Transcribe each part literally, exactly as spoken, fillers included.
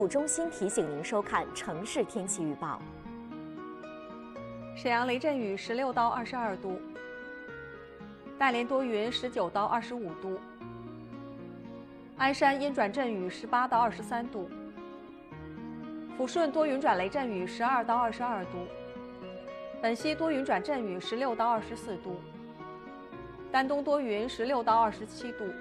中心提醒您收看城市天气预报。 沈阳雷阵雨十六到二十二度，大连多云十九到二十五度，鞍山阴转阵雨十八到二十三度，抚顺多云转雷阵雨十二到二十二度，本溪多云转阵雨十六到二十四度，丹东多云十六到二十七度，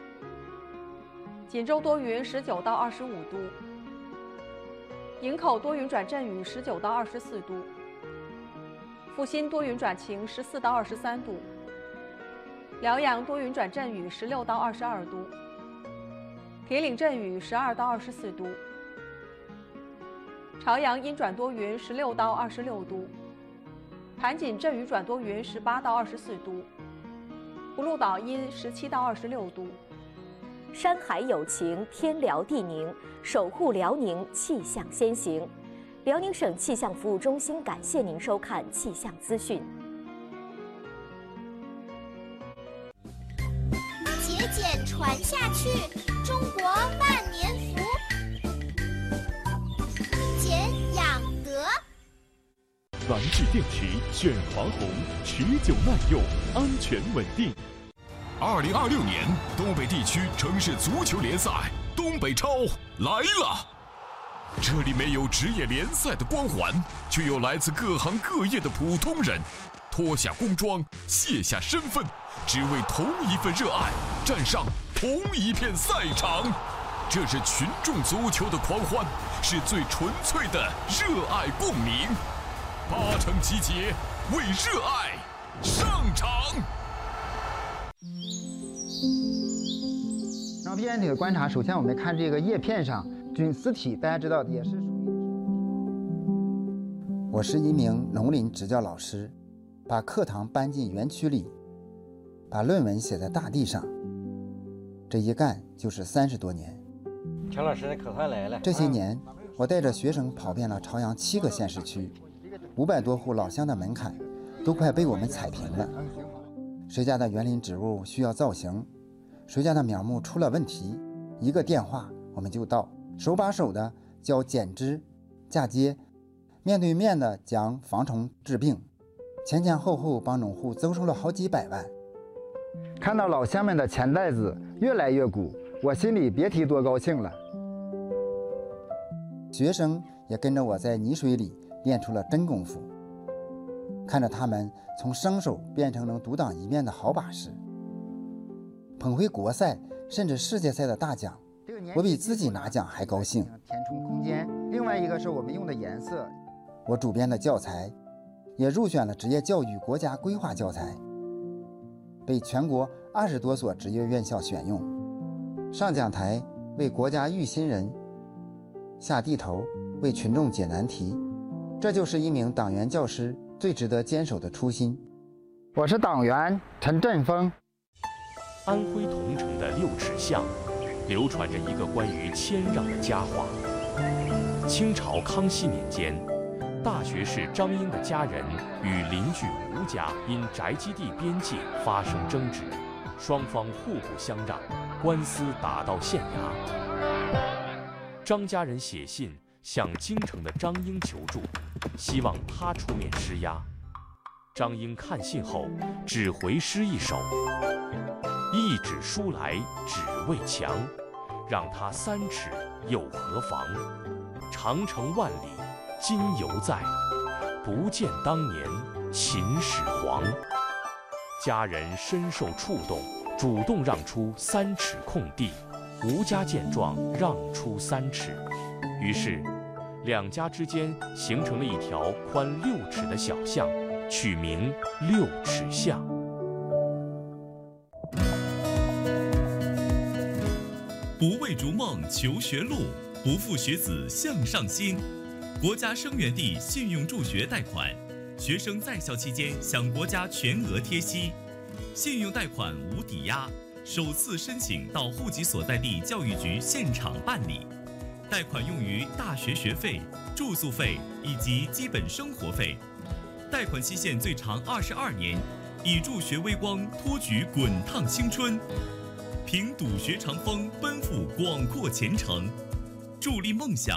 锦州多云十九到二十五度，营口多云转阵雨十九到二十四度，阜新多云转晴十四到二十三度，辽阳多云转阵雨十六到二十二度，铁岭阵雨十二到二十四度，朝阳阴转多云十六到二十六度，盘锦阵雨转多云十八到二十四度，葫芦岛阴十七到二十六度。 山海有情，天辽地宁，守护辽宁气象先行。辽宁省气象服务中心感谢您收看气象资讯。 节俭传下去，中国万年福。俭养德。 蓝智电池选华虹，持久耐用，安全稳定。 二零二六年东北地区城市足球联赛东北超来了，这里没有职业联赛的光环，却有来自各行各业的普通人，脱下工装，卸下身份，只为同一份热爱，站上同一片赛场。这是群众足球的狂欢，是最纯粹的热爱共鸣。八成集结，为热爱上场。 然后 B N T 的观察，首先我们看这个叶片上菌丝体，大家知道也是属于。 我是一名农林执教老师，把课堂搬进园区里，把论文写在大地上，这一干就是三十多年。 乔老师的可快来了。 这些年，我带着学生跑遍了朝阳七个县市区，五百多户老乡的门槛都快被我们踩平了。谁家的园林植物需要造型，谁家的苗木出了问题，一个电话我们就到，手把手的教剪枝、嫁接，面对面的讲防虫治病，前前后后帮农户增收了好几百万。 看到老乡们的钱袋子越来越鼓，我心里别提多高兴了。 学生也跟着我在泥水里练出了真功夫，看着他们从生手变成能独当一面的好把式，捧回国赛甚至世界赛的大奖，我比自己拿奖还高兴。 填充空间，另外一个是我们用的颜色。 我主编的教材也入选了职业教育国家规划教材，被全国二十多所职业院校选用，上讲台为国家育新人，下地头为群众解难题。这就是一名党员教师最值得坚守的初心。 我是党员陈振峰。 安徽桐城的六尺巷，流传着一个关于谦让的佳话。清朝康熙年间，大学士张英的家人与邻居吴家因宅基地边界发生争执，双方互不相让，官司打到县衙。张家人写信向京城的张英求助，希望他出面施压。张英看信后，只回诗一首：一纸书来只为墙，让他三尺又何妨？长城万里今犹在，不见当年秦始皇。家人深受触动，主动让出三尺空地。吴家见状，让出三尺，于是两家之间形成了一条宽六尺的小巷，取名六尺巷。 不为逐梦求学路，不负学子向上心。国家生源地信用助学贷款，学生在校期间享国家全额贴息，信用贷款无抵押，首次申请到户籍所在地教育局现场办理。贷款用于大学学费、住宿费以及基本生活费。贷款期限最长二十二年，以助学微光托举滚烫青春，凭笃学长风奔赴广阔前程。 助力梦想，